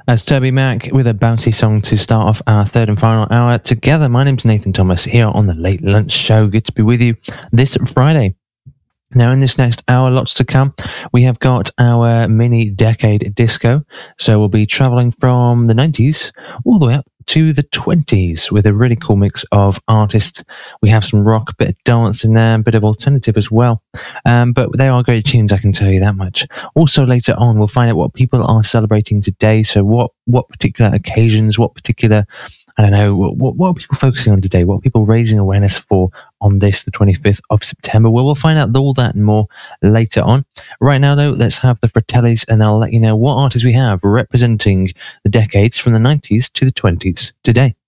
As Toby Mac with a bouncy song to start off our third and final hour together. My name's Nathan Thomas here on the Late Lunch Show. Good to be with you this Friday. Now, in this next hour, lots to come. We have got our mini decade disco. So we'll be traveling from the 90s all the way up to the 20s with a really cool mix of artists. We have some rock, a bit of dance in there, a bit of alternative as well. But they are great tunes, I can tell you that much. Also, later on, we'll find out what people are celebrating today. So what particular occasions, what particular, I don't know, what are people focusing on today? What are people raising awareness for on this, the 25th of September? Well, we'll find out all that and more later on. Right now, though, let's have the Fratellis, and I'll let you know what artists we have representing the decades from the 90s to the 20s today.